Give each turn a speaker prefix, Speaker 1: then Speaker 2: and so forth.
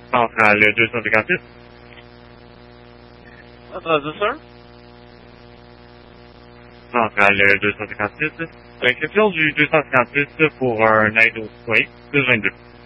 Speaker 1: Centrale 256.
Speaker 2: Entendu, sir?
Speaker 1: Centrale 256. Inscription du 256 pour un aide au citoyen, plus 22.